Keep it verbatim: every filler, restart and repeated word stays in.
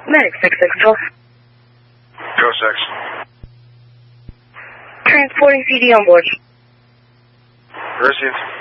Medic six six four. Go six. Transporting C D on board. Received.